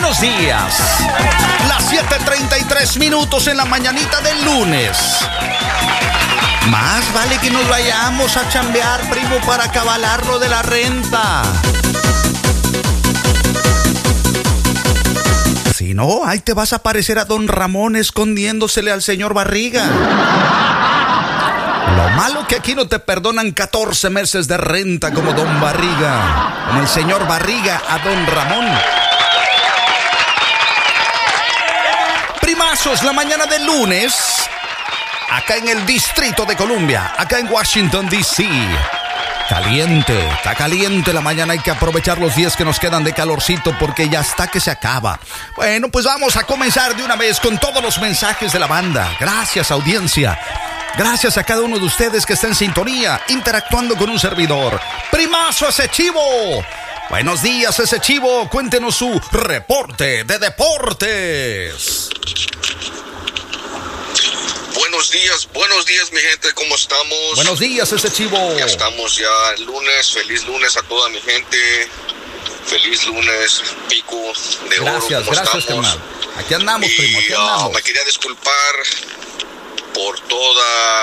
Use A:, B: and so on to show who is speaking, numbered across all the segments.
A: buenos días. Las 7:33 minutos en la mañanita del lunes. Más vale que nos vayamos a chambear, primo, para acabalar lo de la renta. Si no, ahí te vas a parecer a don Ramón escondiéndosele al señor Barriga. Lo malo que aquí no te perdonan 14 meses de renta como don Barriga, como el señor Barriga a don Ramón. Primazos, la mañana del lunes, acá en el Distrito de Columbia, acá en Washington, D.C. Caliente, está caliente la mañana, hay que aprovechar los días que nos quedan de calorcito porque ya está que se acaba. Bueno, pues vamos a comenzar de una vez con todos los mensajes de la banda. Gracias, audiencia. Gracias a cada uno de ustedes que está en sintonía, interactuando con un servidor. ¡Primazo ese chivo! Buenos días ese chivo, cuéntenos su reporte de deportes.
B: Buenos días mi gente, ¿cómo estamos?
A: Buenos días ese chivo.
B: Ya estamos ya el lunes, feliz lunes a toda mi gente. Feliz lunes, pico de oro.
A: Gracias, carnal. Aquí andamos, primo, aquí andamos.
B: Me quería disculpar por toda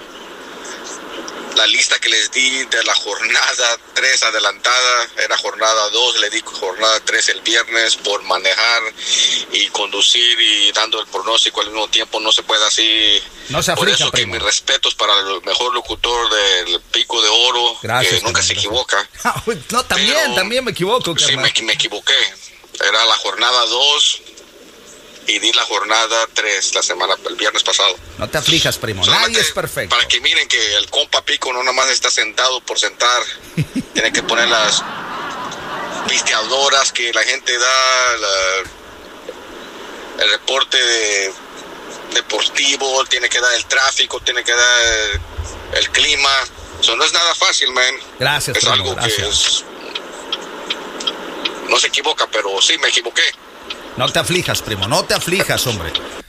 B: la lista que les di de la jornada 3 adelantada. Era jornada 2, le di jornada 3 el viernes por manejar y conducir y dando el pronóstico al mismo tiempo. No se puede así.
A: No se aflija,
B: por eso
A: primo.
B: que mis respetos para el mejor locutor del Pico de Oro.
A: Gracias,
B: que nunca se equivoca.
A: No, también me equivoco, carnal.
B: Sí, me equivoqué. Era la jornada 2 y di la jornada 3 el viernes pasado.
A: No te aflijas, primo.
B: Solamente
A: nadie es perfecto.
B: Para que miren que el compa Pico no nada más está sentado por sentar. Tiene que poner las pisteadoras que la gente da, el reporte deportivo, tiene que dar el tráfico, tiene que dar el clima. Eso no es nada fácil, man.
A: Gracias,
B: es
A: primo,
B: algo
A: gracias.
B: No se equivoca, pero sí me equivoqué.
A: No te aflijas, primo, no te aflijas, hombre.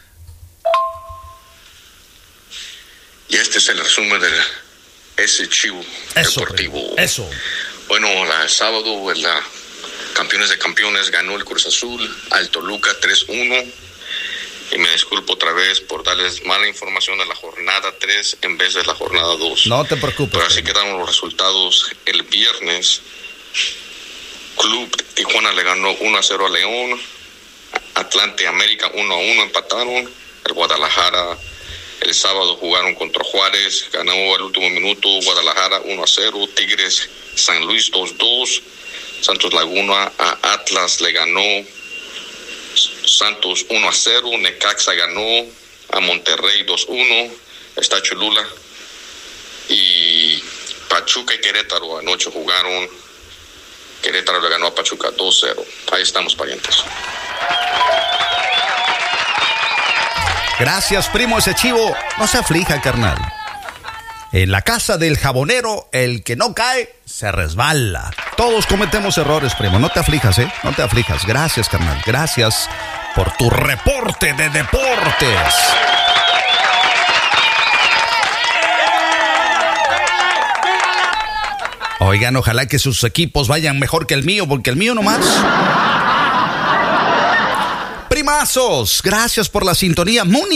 B: Y este es el resumen de ese chivo deportivo.
A: Primo, eso.
B: Bueno, el sábado, la Campeones de Campeones ganó el Cruz Azul al Toluca 3-1. Y me disculpo otra vez por darles mala información de la jornada 3 en vez de la jornada 2.
A: No te preocupes.
B: Pero así
A: primo.
B: quedaron los resultados el viernes. Club Tijuana le ganó 1-0 a León. Atlante América 1-1 empataron. El Guadalajara el sábado jugaron contra Juárez, ganó al último minuto Guadalajara 1-0. Tigres San Luis 2-2. Santos Laguna a Atlas le ganó Santos 1-0. Necaxa ganó a Monterrey 2-1. Está Cholula. Y Pachuca y Querétaro anoche jugaron. Querétaro le ganó a Pachuca 2-0. Ahí estamos, parientes.
A: Gracias, primo, ese chivo. No se aflija, carnal. En la casa del jabonero, el que no cae, se resbala. Todos cometemos errores, primo. No te aflijas, No te aflijas. Gracias, carnal. Gracias por tu reporte de deportes. Oigan, ojalá que sus equipos vayan mejor que el mío, porque el mío nomás. Primazos, gracias por la sintonía.